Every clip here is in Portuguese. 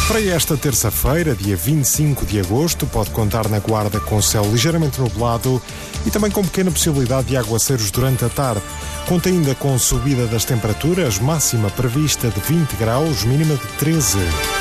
Para esta terça-feira, dia 25 de agosto, pode contar na Guarda com céu ligeiramente nublado e também com pequena possibilidade de aguaceiros durante a tarde. Conta ainda com subida das temperaturas, máxima prevista de 20 graus, mínima de 13.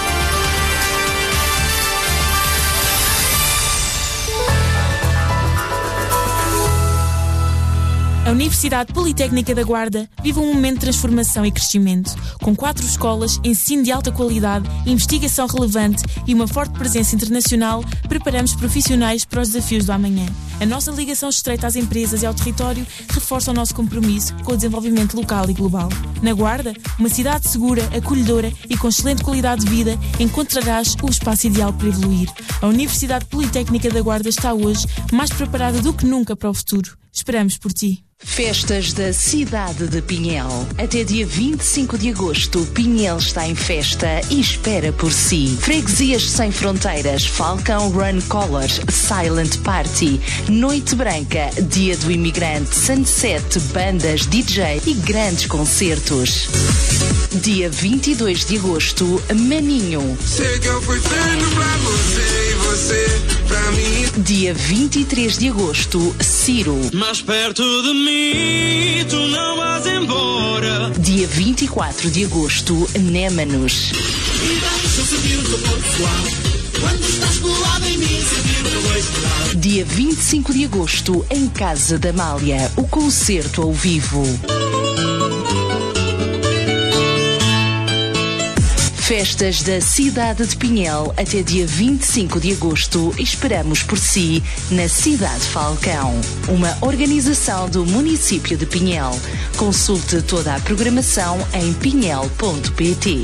A Universidade Politécnica da Guarda vive um momento de transformação e crescimento. Com 4 escolas, ensino de alta qualidade, investigação relevante e uma forte presença internacional, preparamos profissionais para os desafios do amanhã. A nossa ligação estreita às empresas e ao território reforça o nosso compromisso com o desenvolvimento local e global. Na Guarda, uma cidade segura, acolhedora e com excelente qualidade de vida, encontrarás o espaço ideal para evoluir. A Universidade Politécnica da Guarda está hoje mais preparada do que nunca para o futuro. Esperamos por ti. Festas da cidade de Pinhel. Até dia 25 de agosto, Pinhel está em festa e espera por si. Freguesias sem fronteiras, Falcão Run Colors, Silent Party, Noite Branca, Dia do Imigrante, Sunset, bandas, DJ e grandes concertos. Dia 22 de agosto, Maninho. Sei que eu fui feito pra você e você pra mim. Dia 23 de agosto, Ciro. Mais perto de mim, tu não vais embora. Dia 24 de agosto, Némanos. E deixa subir o teu ponto suave. Quando estás colado em mim, sentir o teu beijo. Dia 25 de agosto, em Casa da Amália, o concerto ao vivo. Festas da cidade de Pinhel até dia 25 de agosto. Esperamos por si na Cidade Falcão. Uma organização do município de Pinhel. Consulte toda a programação em pinhel.pt.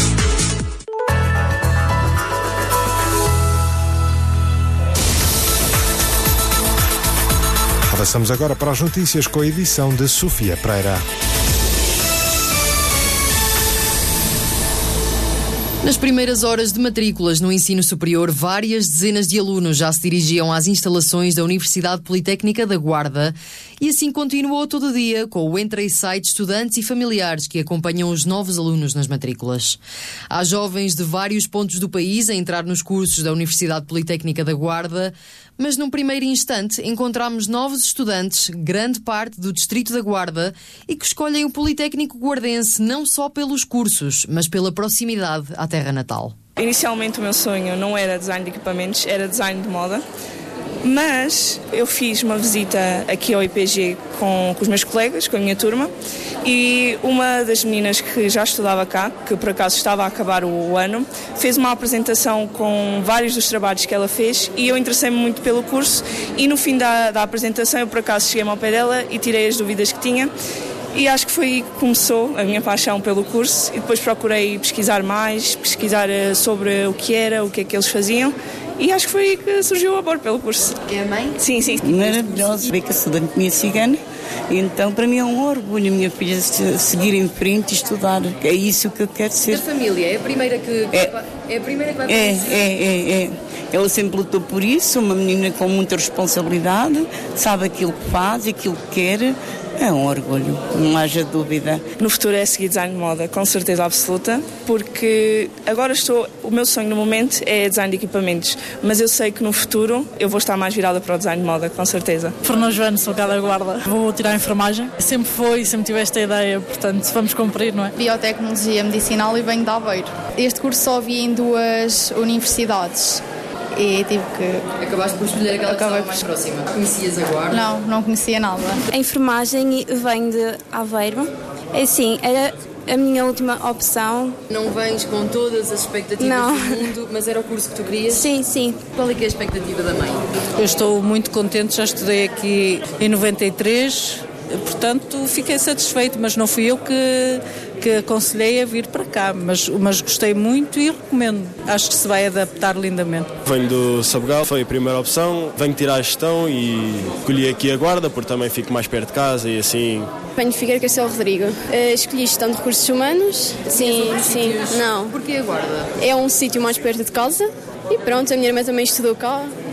Passamos agora para as notícias com a edição de Sofia Pereira. Nas primeiras horas de matrículas no ensino superior, várias dezenas de alunos já se dirigiam às instalações da Universidade Politécnica da Guarda e assim continuou todo o dia com o entra e sai de estudantes e familiares que acompanham os novos alunos nas matrículas. Há jovens de vários pontos do país a entrar nos cursos da Universidade Politécnica da Guarda, mas num primeiro instante encontramos novos estudantes, grande parte do distrito da Guarda, e que escolhem o Politécnico Guardense não só pelos cursos, mas pela proximidade à terra natal. Inicialmente o meu sonho não era design de equipamentos, era design de moda, mas eu fiz uma visita aqui ao IPG com os meus colegas, com a minha turma, e uma das meninas que já estudava cá, que por acaso estava a acabar o ano, fez uma apresentação com vários dos trabalhos que ela fez e eu interessei-me muito pelo curso e no fim da apresentação eu por acaso cheguei ao pé dela e tirei as dúvidas que tinha. E acho que foi aí que começou a minha paixão pelo curso e depois procurei pesquisar mais, pesquisar sobre o que era, o que é que eles faziam e acho que foi aí que surgiu o amor pelo curso. É a mãe? Sim, sim. Maravilhoso ver que a cidadania cigana. Então, para mim é um orgulho a minha filha seguir em frente e estudar. É isso que eu quero ser. Da família, é a primeira que vai para isso? É. Ela sempre lutou por isso, uma menina com muita responsabilidade, sabe aquilo que faz, aquilo que quer. É um orgulho, não haja dúvida. No futuro é seguir design de moda, com certeza absoluta, porque agora o meu sonho no momento é design de equipamentos, mas eu sei que no futuro eu vou estar mais virada para o design de moda, com certeza. Fernão Joano, sou cá da Guarda, vou tirar a enfermagem. Sempre tive esta ideia, portanto vamos cumprir, não é? Biotecnologia Medicinal e venho de Aveiro. Este curso só havia em 2 universidades. E tive que... Acabaste por escolher aquela que estava mais próxima. Conhecias a Guarda? Não conhecia nada. A enfermagem vem de Aveiro. É assim, era a minha última opção. Não vens com todas as expectativas do mundo, mas era o curso que tu querias? Sim. Qual é que é a expectativa da mãe? Eu estou muito contente, já estudei aqui em 93, portanto fiquei satisfeito, mas não fui eu que aconselhei a vir para cá, mas gostei muito e recomendo. Acho que se vai adaptar lindamente. Venho do Sabugal, foi a primeira opção, venho tirar a gestão e escolhi aqui a Guarda, porque também fico mais perto de casa e assim. Venho de Figueira Castelo Rodrigo. Escolhi gestão de recursos humanos. Sim. Não. Porquê a Guarda? É um sítio mais perto de casa e pronto, a minha irmã também estudou cá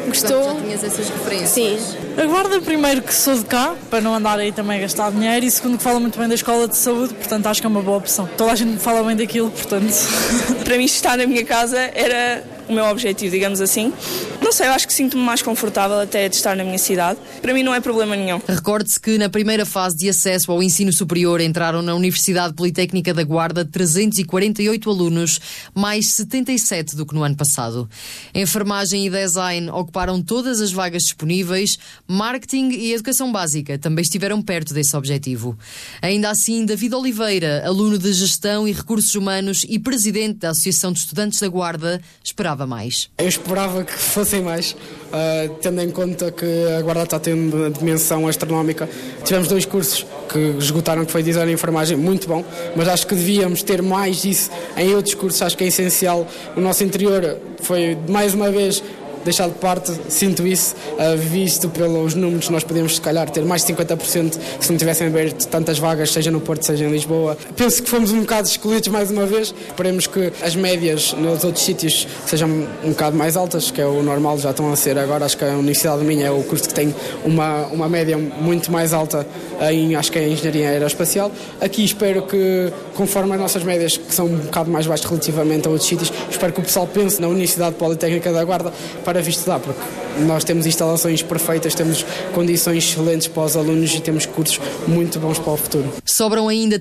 Gostou? Já tinhas essas referências? Sim. A Guarda, primeiro, que sou de cá, para não andar aí também a gastar dinheiro, e segundo, que fala muito bem da escola de saúde, portanto acho que é uma boa opção. Toda a gente fala bem daquilo, portanto... Para mim, estar na minha casa era o meu objetivo, digamos assim. Não sei, eu acho que sinto-me mais confortável até de estar na minha cidade. Para mim não é problema nenhum. Recorde-se que na primeira fase de acesso ao ensino superior entraram na Universidade Politécnica da Guarda 348 alunos, mais 77 do que no ano passado. Enfermagem e design ocuparam todas as vagas disponíveis, marketing e educação básica também estiveram perto desse objetivo. Ainda assim, David Oliveira, aluno de Gestão e Recursos Humanos e presidente da Associação de Estudantes da Guarda, esperava mais. Eu esperava que fossem mais, tendo em conta que a Guarda está tendo uma dimensão astronómica. Tivemos 2 cursos que esgotaram, que foi Design e Enfermagem, muito bom, mas acho que devíamos ter mais disso em outros cursos, acho que é essencial. O nosso interior foi, mais uma vez, deixado de parte, sinto isso, visto pelos números, nós podemos se calhar ter mais de 50% se não tivessem aberto tantas vagas, seja no Porto, seja em Lisboa. Penso que fomos um bocado excluídos mais uma vez, esperemos que as médias nos outros sítios sejam um bocado mais altas, que é o normal, já estão a ser agora. Acho que a Universidade de Minho é o curso que tem uma média muito mais alta acho que é em Engenharia Aeroespacial. Aqui espero que, conforme as nossas médias, que são um bocado mais baixas relativamente a outros sítios, espero que o pessoal pense na Universidade Politécnica da Guarda para vir estudar, porque nós temos instalações perfeitas, temos condições excelentes para os alunos e temos cursos muito bons para o futuro. Sobram ainda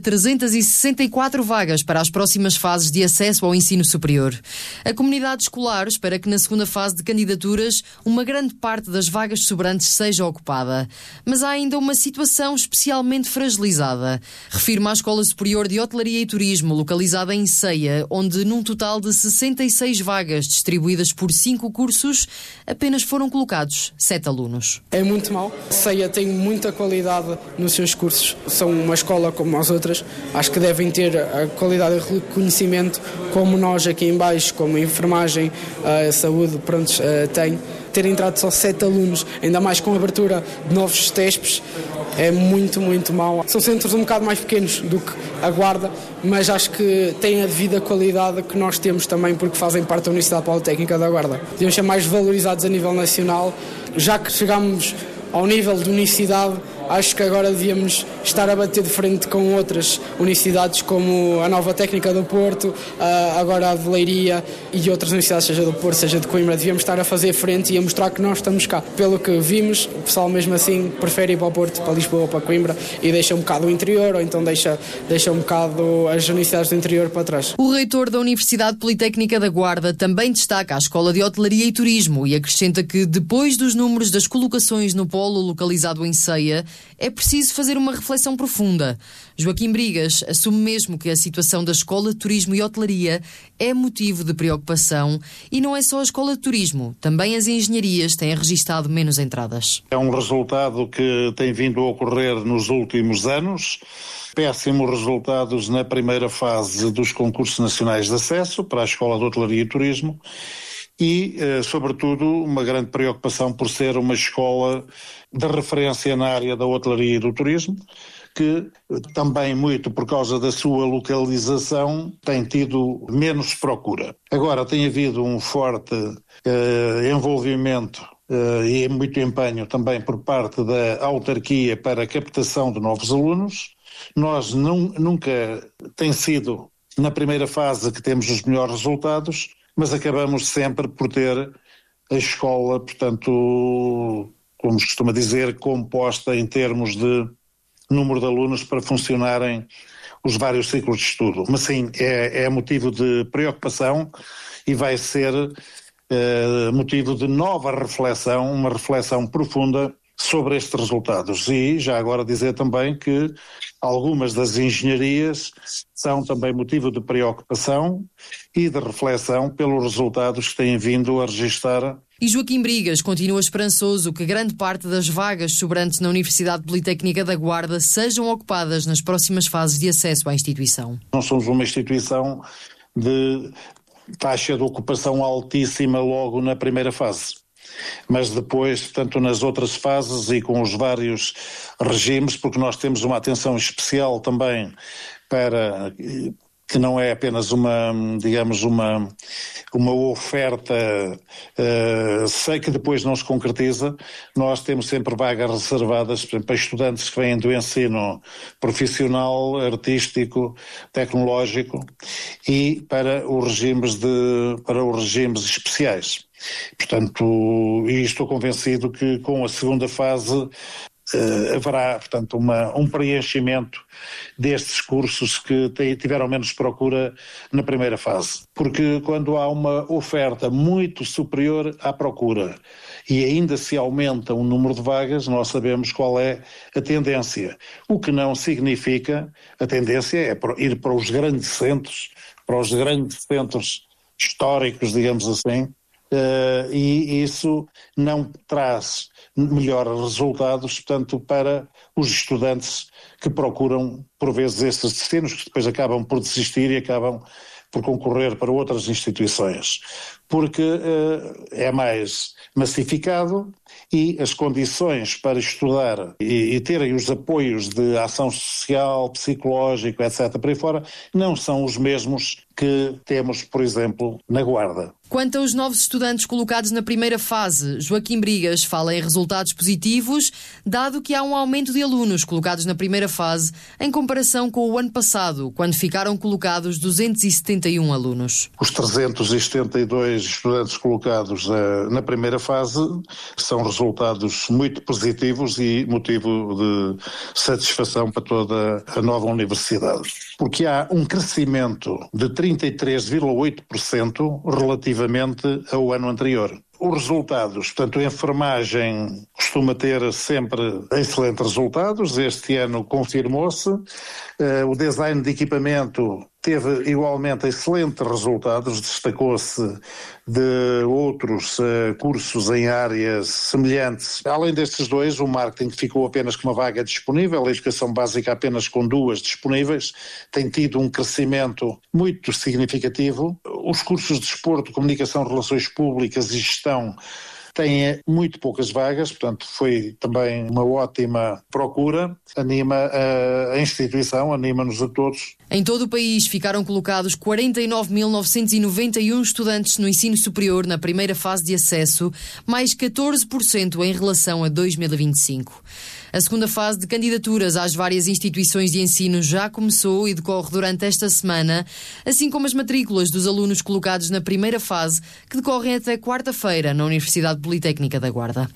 364 vagas para as próximas fases de acesso ao ensino superior. A comunidade escolar espera que na segunda fase de candidaturas uma grande parte das vagas sobrantes seja ocupada. Mas há ainda uma situação especialmente fragilizada. Refirma a Escola Superior de Hotelaria e Turismo, localizada em Ceia, onde num total de 66 vagas distribuídas por 5 cursos, apenas foram colocados 7 alunos. É muito mau. Ceia tem muita qualidade nos seus cursos. São uma escola como as outras. Acho que devem ter a qualidade de reconhecimento como nós aqui em baixo, como enfermagem, saúde, pronto, tem. Ter entrado só 7 alunos, ainda mais com a abertura de novos TESPs, é muito, muito mau. São centros um bocado mais pequenos do que a Guarda, mas acho que têm a devida qualidade que nós temos também, porque fazem parte da Universidade Politécnica da Guarda. Deviam ser mais valorizados a nível nacional. Já que chegamos ao nível de universidade, acho que agora devíamos estar a bater de frente com outras universidades, como a Nova Técnica do Porto, agora a de Leiria e outras universidades, seja do Porto, seja de Coimbra. Devíamos estar a fazer frente e a mostrar que nós estamos cá. Pelo que vimos, o pessoal mesmo assim prefere ir para o Porto, para Lisboa, para Coimbra, e deixa um bocado o interior, ou então deixa um bocado as universidades do interior para trás. O reitor da Universidade Politécnica da Guarda também destaca a Escola de Hotelaria e Turismo e acrescenta que, depois dos números das colocações no polo localizado em Ceia, é preciso fazer uma reflexão profunda. Joaquim Brigas assume mesmo que a situação da Escola de Turismo e Hotelaria é motivo de preocupação, e não é só a Escola de Turismo, também as engenharias têm registado menos entradas. É um resultado que tem vindo a ocorrer nos últimos anos. Péssimos resultados na primeira fase dos concursos nacionais de acesso para a Escola de Hotelaria e Turismo e, sobretudo, uma grande preocupação por ser uma escola de referência na área da hotelaria e do turismo, que também muito por causa da sua localização tem tido menos procura. Agora tem havido um forte envolvimento e muito empenho também por parte da autarquia para a captação de novos alunos. Nós nunca tem sido na primeira fase que temos os melhores resultados, mas acabamos sempre por ter a escola, portanto, como se costuma dizer, composta em termos de número de alunos para funcionarem os vários ciclos de estudo. Mas sim, é motivo de preocupação e vai ser motivo de nova reflexão, uma reflexão profunda sobre estes resultados. E já agora dizer também que algumas das engenharias são também motivo de preocupação e de reflexão pelos resultados que têm vindo a registrar. E Joaquim Brigas continua esperançoso que grande parte das vagas sobrantes na Universidade Politécnica da Guarda sejam ocupadas nas próximas fases de acesso à instituição. Nós somos uma instituição de taxa de ocupação altíssima logo na primeira fase. Mas depois, tanto nas outras fases e com os vários regimes, porque nós temos uma atenção especial também para que não é apenas uma uma oferta, sei que depois não se concretiza. Nós temos sempre vagas reservadas, por exemplo, para estudantes que vêm do ensino profissional, artístico, tecnológico e para os regimes especiais. Portanto, e estou convencido que com a segunda fase haverá, portanto, um preenchimento destes cursos que tiveram menos procura na primeira fase. Porque quando há uma oferta muito superior à procura e ainda se aumenta o número de vagas, nós sabemos qual é a tendência. O que não significa, a tendência é ir para os grandes centros, históricos, digamos assim, e isso não traz melhores resultados, portanto, para os estudantes que procuram, por vezes, esses destinos, que depois acabam por desistir e acabam por concorrer para outras instituições, porque é mais massificado e as condições para estudar e terem os apoios de ação social, psicológico, etc., por aí fora, não são os mesmos que temos, por exemplo, na Guarda. Quanto aos novos estudantes colocados na primeira fase, Joaquim Brigas fala em resultados positivos, dado que há um aumento de alunos colocados na primeira fase em comparação com o ano passado, quando ficaram colocados 271 alunos. Os 372 estudantes colocados na primeira fase são resultados muito positivos e motivo de satisfação para toda a nova universidade. Porque há um crescimento de 33,8% relativamente ao ano anterior. Os resultados, portanto, a enfermagem costuma ter sempre excelentes resultados, este ano confirmou-se, o design de equipamento teve igualmente excelentes resultados, destacou-se de outros cursos em áreas semelhantes. Além destes dois, o marketing ficou apenas com uma vaga disponível, a educação básica apenas com 2 disponíveis, tem tido um crescimento muito significativo. Os cursos de desporto, comunicação, relações públicas e gestão têm muito poucas vagas, portanto foi também uma ótima procura, anima a instituição, anima-nos a todos. Em todo o país ficaram colocados 49.991 estudantes no ensino superior na primeira fase de acesso, mais 14% em relação a 2025. A segunda fase de candidaturas às várias instituições de ensino já começou e decorre durante esta semana, assim como as matrículas dos alunos colocados na primeira fase, que decorrem até quarta-feira na Universidade Politécnica da Guarda.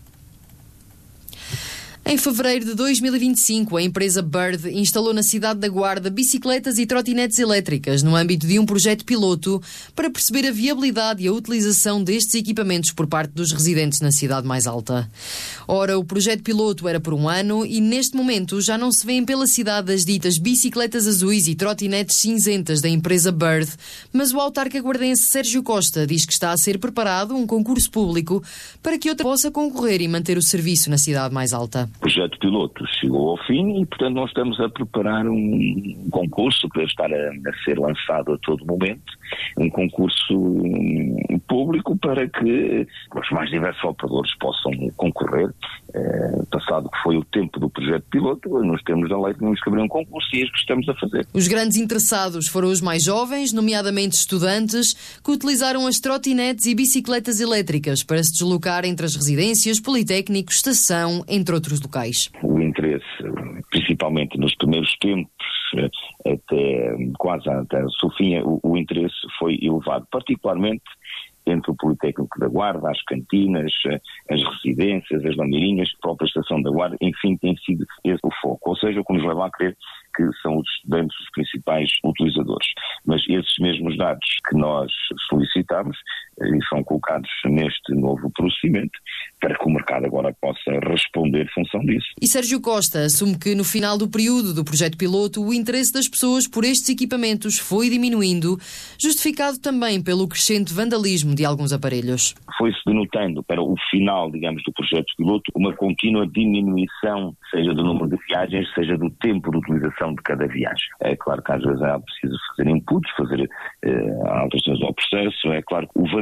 Em fevereiro de 2025, a empresa Bird instalou na cidade da Guarda bicicletas e trotinetes elétricas no âmbito de um projeto piloto para perceber a viabilidade e a utilização destes equipamentos por parte dos residentes na cidade mais alta. Ora, o projeto piloto era por 1 ano e neste momento já não se vêem pela cidade as ditas bicicletas azuis e trotinetes cinzentas da empresa Bird, mas o autarca guardense Sérgio Costa diz que está a ser preparado um concurso público para que outra possa concorrer e manter o serviço na cidade mais alta. O projeto piloto chegou ao fim e, portanto, nós estamos a preparar um concurso que deve estar a ser lançado a todo momento, um concurso público para que os mais diversos operadores possam concorrer. Passado que foi o tempo do projeto piloto, nos termos da lei tínhamos que abrir um concurso e é isso que estamos a fazer. Os grandes interessados foram os mais jovens, nomeadamente estudantes, que utilizaram as trotinetes e bicicletas elétricas para se deslocar entre as residências, politécnicos, estação, entre outros locais. O interesse, principalmente nos primeiros tempos, até quase até a Sofia, o interesse foi elevado, particularmente entre o Politécnico da Guarda, as cantinas, as residências, as lameirinhas, a própria estação da Guarda, enfim, tem sido esse o foco. Ou seja, o que nos leva a crer que são os estudantes os principais utilizadores. Mas esses mesmos dados que nós solicitamos são colocados neste novo procedimento para que o mercado agora possa responder em função disso. E Sérgio Costa assume que no final do período do projeto piloto o interesse das pessoas por estes equipamentos foi diminuindo, justificado também pelo crescente vandalismo de alguns aparelhos. Foi-se denotando para o final, digamos, do projeto piloto uma contínua diminuição, seja do número de viagens, seja do tempo de utilização de cada viagem. É claro que às vezes é preciso fazer inputs, fazer alterações ao processo. É claro que o vandalismo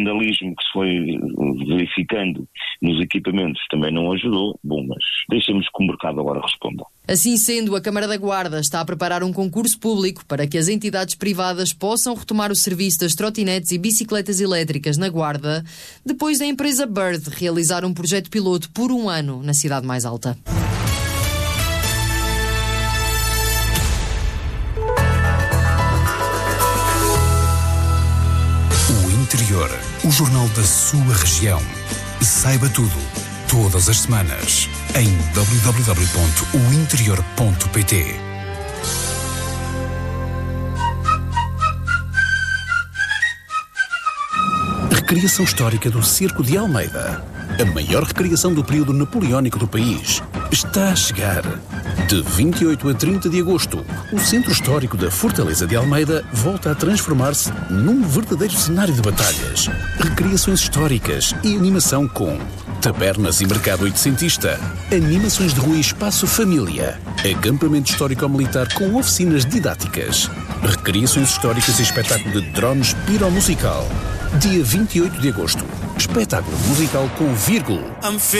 vandalismo que se foi verificando nos equipamentos também não ajudou. Bom, mas deixemos que o mercado agora responda. Assim sendo, a Câmara da Guarda está a preparar um concurso público para que as entidades privadas possam retomar o serviço das trotinetes e bicicletas elétricas na Guarda, depois da empresa Bird realizar um projeto piloto por 1 ano na cidade mais alta. Interior, o jornal da sua região. Saiba tudo, todas as semanas, em www.ointerior.pt. Recriação histórica do Cerco de Almeida. A maior recriação do período napoleónico do país está a chegar. De 28 a 30 de agosto, o centro histórico da Fortaleza de Almeida volta a transformar-se num verdadeiro cenário de batalhas, recriações históricas e animação com tabernas e mercado oitocentista, animações de rua e espaço família, acampamento histórico-militar com oficinas didáticas, recriações históricas e espetáculo de drones piromusical. Dia 28 de agosto, espetáculo musical com Vírgula.